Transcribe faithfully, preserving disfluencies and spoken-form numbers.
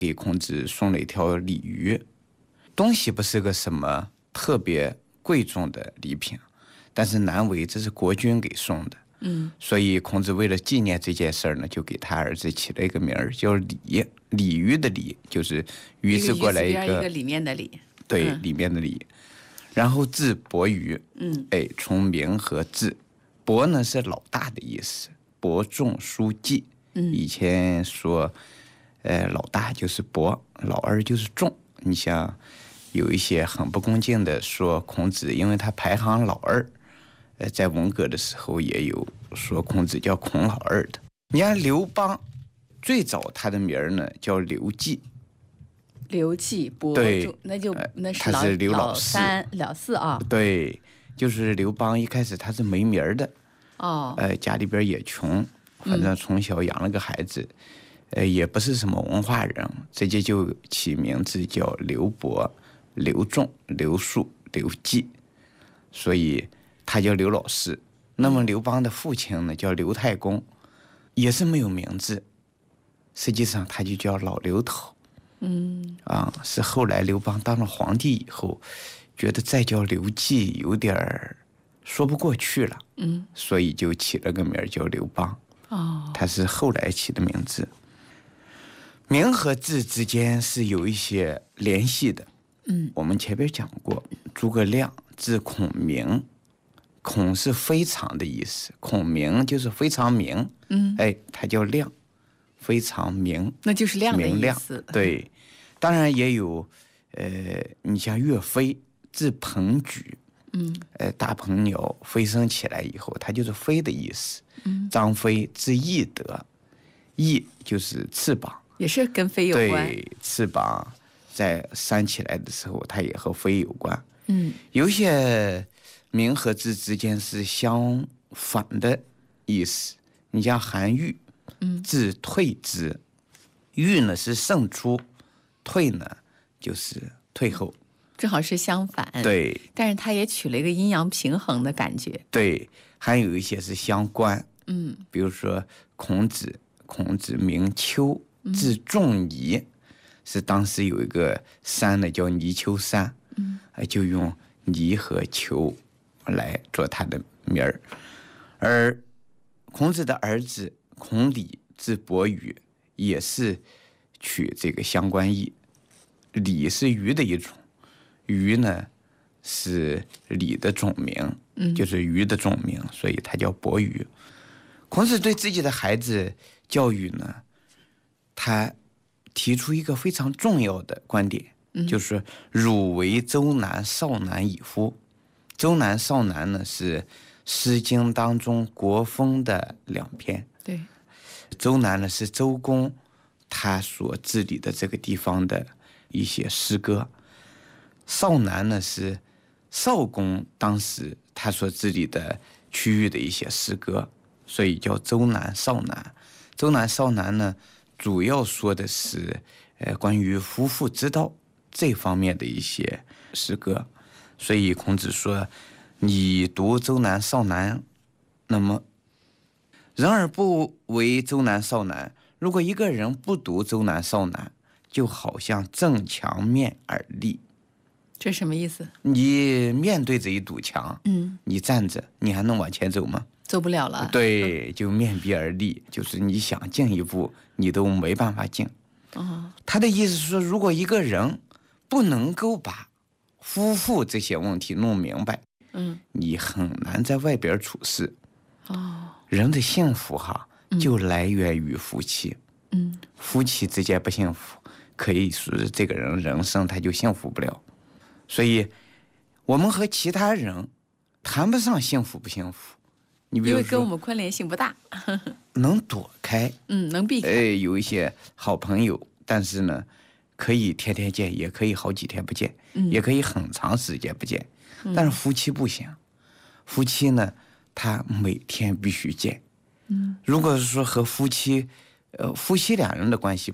给孔子送了一条鲤鱼，东西不是个什么特别贵重的礼品，但是难为这是国君给送的。 嗯， 所以孔子为了纪念这件事儿呢，就给他儿子起了一个名儿叫鲤，鲤鱼的鲤，就是鱼字过来一个一个里面的里， 对、 嗯、 里面的里，然后字伯鱼， 嗯， 哎，从名和字，伯呢是老大的意思，伯仲叔季， 嗯， 以前说，呃，老大就是伯，老二就是仲。你像有一些很不恭敬的说孔子，因为他排行老二。呃，在文革的时候也有说孔子叫孔老二的。你看刘邦，最早他的名儿呢叫刘季， 刘季伯仲，那就那是他是刘老四， 三老四啊。 对，就是刘邦一开始他是没名儿的， 哦， 呃，家里边也穷，反正从小养了个孩子，嗯、呃，也不是什么文化人，直接就起名字叫刘伯、刘仲、刘树、刘季，所以他叫刘老四。那么刘邦的父亲呢叫刘太公，也是没有名字，实际上他就叫老刘头。 嗯， 啊，是后来刘邦当了皇帝以后，觉得再叫刘季有点说不过去了， 嗯， 所以就起了个名叫刘邦。 哦， 他是后来起的名字。名和字之间是有一些联系的。 嗯， 我们前边讲过，诸葛亮字孔明，孔是非常的意思，孔明就是非常明。 嗯， 哎，他叫亮，非常明， 那就是亮的意思。 明亮，对。当然也有，呃，你像岳飞字鹏举， 嗯， 呃，大鹏鸟飞升起来以后，它就是飞的意思。 嗯， 张飞字翼德，翼就是翅膀， 也是跟飞有关。 对，翅膀在扇起来的时候，它也和飞有关。 嗯， 有些名和字之间是相反的意思。你像韩愈， 嗯， 字退之，愈呢是胜出，退呢就是退后， 正好是相反。 对， 但是他也取了一个阴阳平衡的感觉。 对，还有一些是相关。 嗯， 比如说孔子，孔子名丘，字仲尼，嗯、是当时有一个山呢叫泥丘山， 嗯， 就用泥和丘来做他的名儿。而孔子的儿子孔鲤字伯鱼，也是取这个相关义。鲤是鱼的一种，鱼呢是鲤的种名，嗯、就是鱼的种名，所以它叫伯鱼。孔子对自己的孩子教育呢，他提出一个非常重要的观点，嗯、就是汝为周南少南矣夫。周南少南呢是《诗经》当中国风的两篇。 对， 周南呢是周公他所治理的这个地方的一些诗歌，少南呢是少公当时他所治理的区域的一些诗歌，所以叫周南少南。周南少南呢，主要说的是呃关于夫妇之道这方面的一些诗歌。所以孔子说，你读周南少南，那么人而不为周南少南，如果一个人不读周南少南，就好像正墙面而立。 这什么意思？ 你面对着一堵墙， 嗯， 你站着，你还能往前走吗？ 走不了了。 对，就面壁而立，就是你想进一步，你都没办法进。 哦， 他的意思是说，如果一个人不能够把夫妇这些问题弄明白， 嗯， 你很难在外边处事。 哦， 人的幸福哈，就来源于夫妻。 嗯， 夫妻之间不幸福，可以说是这个人人生他就幸福不了。所以我们和其他人谈不上幸福不幸福，你比如说因为跟我们关联性不大， 能躲开， 嗯，能避开。 哎，有一些好朋友，但是呢，可以天天见，也可以好几天不见， 嗯、 也可以很长时间不见。 嗯、 但是夫妻不行，夫妻呢，他每天必须见。 嗯， 如果是说和夫妻，呃，夫妻两人的关系